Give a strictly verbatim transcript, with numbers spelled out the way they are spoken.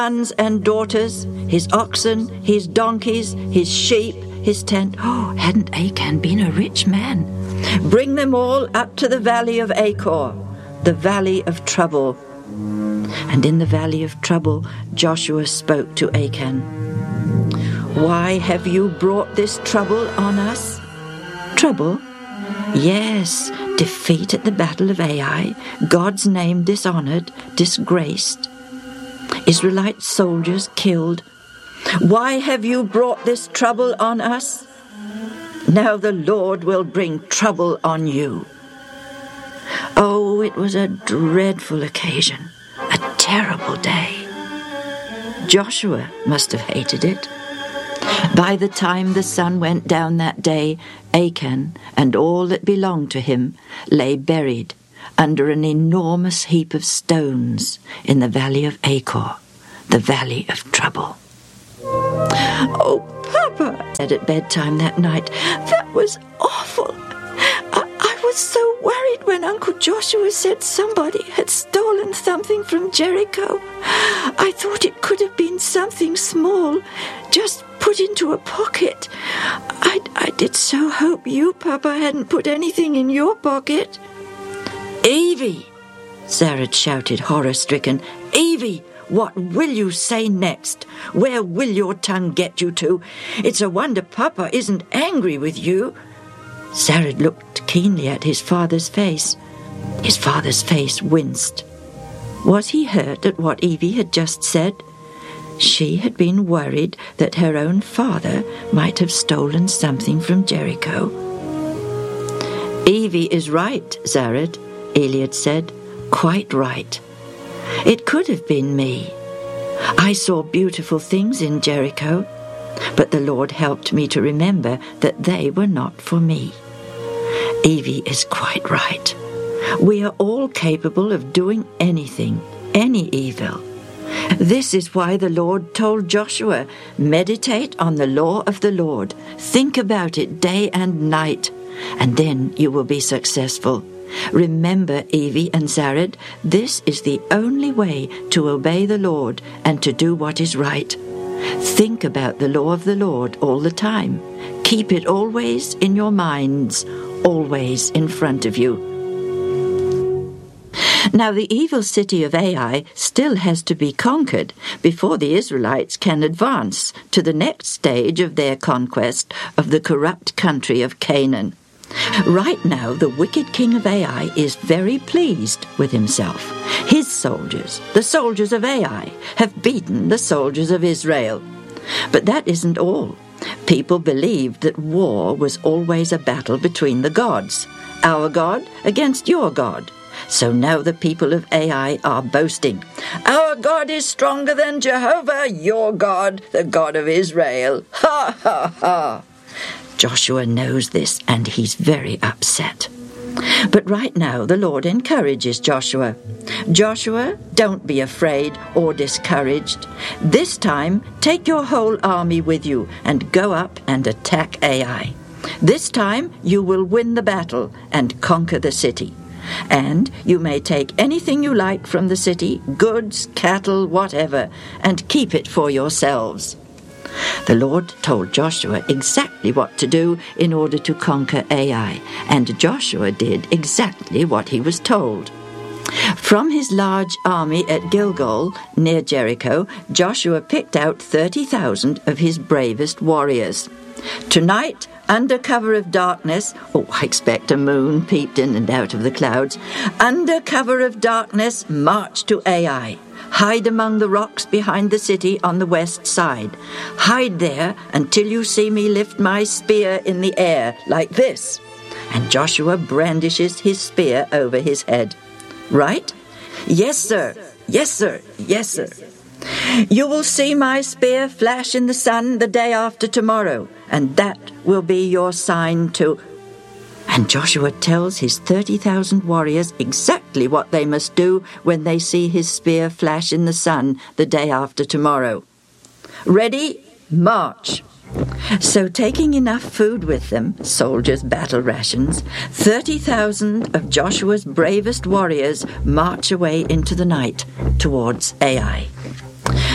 sons and daughters, his oxen, his donkeys, his sheep, his tent. Oh, hadn't Achan been a rich man? Bring them all up to the valley of Achor, the valley of trouble. And in the valley of trouble, Joshua spoke to Achan. Why have you brought this trouble on us? Trouble? Yes, defeat at the battle of Ai, God's name dishonored, disgraced. Israelite soldiers killed. Why have you brought this trouble on us? Now the Lord will bring trouble on you. Oh, it was a dreadful occasion, a terrible day. Joshua must have hated it. By the time the sun went down that day, Achan and all that belonged to him lay buried under an enormous heap of stones in the valley of Achor, the valley of trouble. Oh, Papa, I said at bedtime that night, that was awful. I, I was so worried when Uncle Joshua said somebody had stolen something from Jericho. I thought it could have been something small, just put into a pocket. I, I did so hope you, Papa, hadn't put anything in your pocket. Evie! Sarah shouted, horror-stricken. Evie! What will you say next? Where will your tongue get you to? It's a wonder Papa isn't angry with you. Sarah looked keenly at his father's face. His father's face winced. Was he hurt at what Evie had just said? She had been worried that her own father might have stolen something from Jericho. Evie is right, Zared, Eliad said. Quite right. It could have been me. I saw beautiful things in Jericho, but the Lord helped me to remember that they were not for me. Evie is quite right. We are all capable of doing anything, any evil. This is why the Lord told Joshua, meditate on the law of the Lord, think about it day and night, and then you will be successful. Remember, Evie and Zared, this is the only way to obey the Lord and to do what is right. Think about the law of the Lord all the time. Keep it always in your minds, always in front of you. Now the evil city of Ai still has to be conquered before the Israelites can advance to the next stage of their conquest of the corrupt country of Canaan. Right now, the wicked king of Ai is very pleased with himself. His soldiers, the soldiers of Ai, have beaten the soldiers of Israel. But that isn't all. People believed that war was always a battle between the gods, our God against your God. So now the people of Ai are boasting, our God is stronger than Jehovah, your God, the God of Israel. Ha, ha, ha. Joshua knows this, and he's very upset. But right now the Lord encourages Joshua. Joshua, don't be afraid or discouraged. This time, take your whole army with you and go up and attack Ai. This time you will win the battle and conquer the city. And you may take anything you like from the city, goods, cattle, whatever, and keep it for yourselves. The Lord told Joshua exactly what to do in order to conquer Ai, and Joshua did exactly what he was told. From his large army at Gilgal, near Jericho, Joshua picked out thirty thousand of his bravest warriors. Tonight, under cover of darkness, oh, I expect a moon peeped in and out of the clouds, under cover of darkness, march to Ai. Hide among the rocks behind the city on the west side. Hide there until you see me lift my spear in the air, like this. And Joshua brandishes his spear over his head. Right? Yes, sir. Yes, sir. Yes, sir. You will see my spear flash in the sun the day after tomorrow, and that will be your sign to... And Joshua tells his thirty thousand warriors exactly what they must do when they see his spear flash in the sun the day after tomorrow. Ready? March! So taking enough food with them, soldiers' battle rations, thirty thousand of Joshua's bravest warriors march away into the night towards Ai.